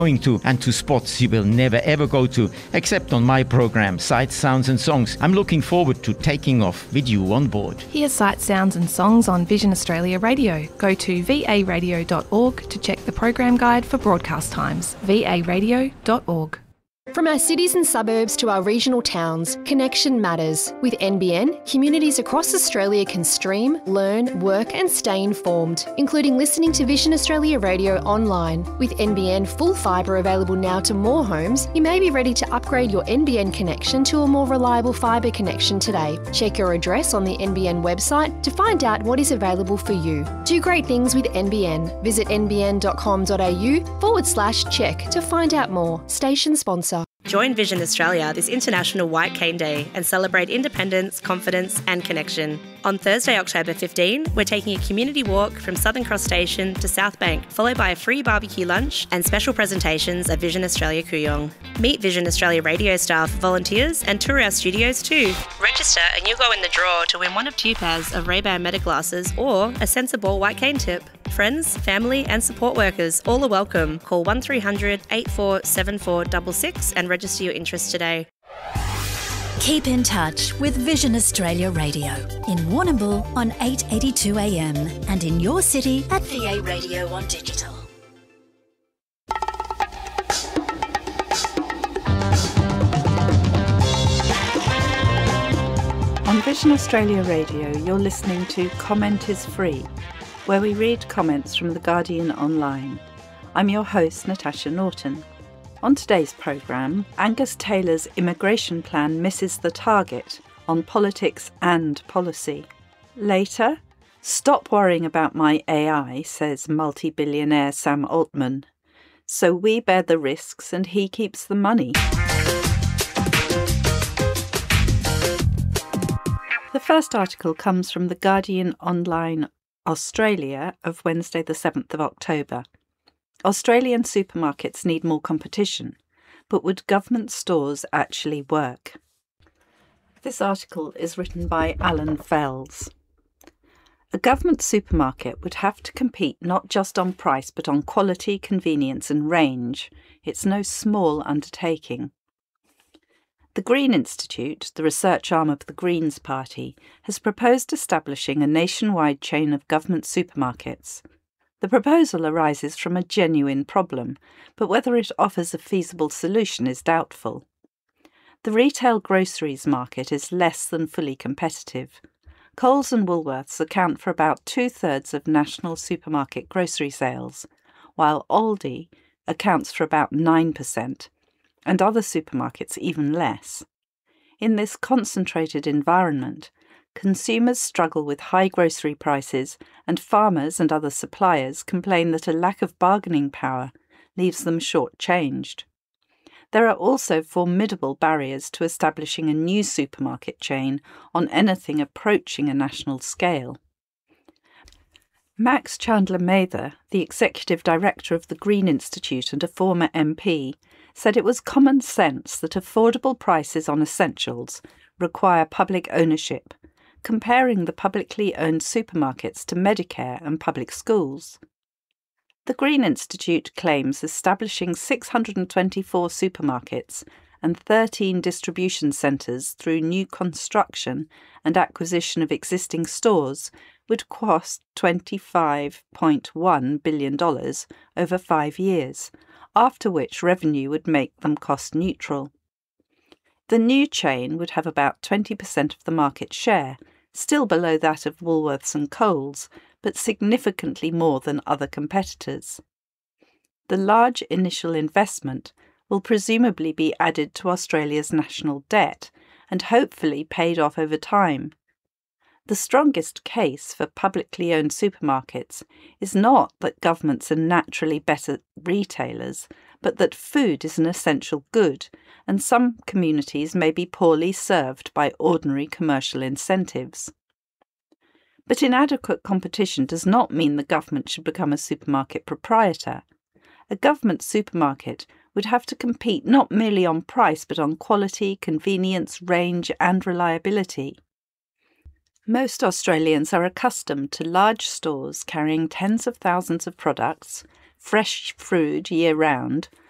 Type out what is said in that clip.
going to and to spots you will never ever go to, except on my program, Sights, Sounds and Songs. I'm looking forward to taking off with you on board. Hear Sights, Sounds and Songs on Vision Australia Radio. Go to varadio.org to check the program guide for broadcast times. varadio.org. From our cities and suburbs to our regional towns, connection matters. With NBN, communities across Australia can stream, learn, work and stay informed, including listening to Vision Australia Radio online. With NBN full fibre available now to more homes, you may be ready to upgrade your NBN connection to a more reliable fibre connection today. Check your address on the NBN website to find out what is available for you. Do great things with NBN. Visit nbn.com.au/check to find out more. Station sponsor. Join Vision Australia this International White Cane Day and celebrate independence, confidence and connection. On Thursday, October 15, we're taking a community walk from Southern Cross Station to South Bank, followed by a free barbecue lunch and special presentations at Vision Australia Kooyong. Meet Vision Australia radio staff, volunteers and tour our studios too. Register and you'll go in the draw to win one of 2 pairs of Ray-Ban Meta glasses or a Sensible White Cane tip. Friends, family and support workers all are welcome. Call 1300 847466 and register your interest today. Keep in touch with Vision Australia Radio in Warrnambool on 882 AM and in your city at VA Radio on digital. On Vision Australia Radio, you're listening to Comment is Free, where we read comments from The Guardian online. I'm your host, Natasha Norton. On today's programme, Angus Taylor's immigration plan misses the target on politics and policy. Later, stop worrying about my AI, says multi-billionaire Sam Altman. So we bear the risks and he keeps the money. The first article comes from The Guardian Online Australia of Wednesday the 7th of October. Australian supermarkets need more competition, but would government stores actually work? This article is written by Alan Fells. A government supermarket would have to compete not just on price but on quality, convenience and range. It's no small undertaking. The Green Institute, the research arm of the Greens Party, has proposed establishing a nationwide chain of government supermarkets. The proposal arises from a genuine problem, but whether it offers a feasible solution is doubtful. The retail groceries market is less than fully competitive. Coles and Woolworths account for about 2/3 of national supermarket grocery sales, while Aldi accounts for about 9%, and other supermarkets even less. In this concentrated environment, consumers struggle with high grocery prices, and farmers and other suppliers complain that a lack of bargaining power leaves them short-changed. There are also formidable barriers to establishing a new supermarket chain on anything approaching a national scale. Max Chandler-Mather, the executive director of the Green Institute and a former MP, said it was common sense that affordable prices on essentials require public ownership, comparing the publicly owned supermarkets to Medicare and public schools. The Green Institute claims establishing 624 supermarkets and 13 distribution centres through new construction and acquisition of existing stores would cost $25.1 billion over 5 years, after which revenue would make them cost neutral. The new chain would have about 20% of the market share, still below that of Woolworths and Coles, but significantly more than other competitors. The large initial investment will presumably be added to Australia's national debt and hopefully paid off over time. The strongest case for publicly owned supermarkets is not that governments are naturally better retailers, but that food is an essential good, and some communities may be poorly served by ordinary commercial incentives. But inadequate competition does not mean the government should become a supermarket proprietor. A government supermarket would have to compete not merely on price but on quality, convenience, range and reliability. Most Australians are accustomed to large stores carrying tens of thousands of products, fresh food year-round,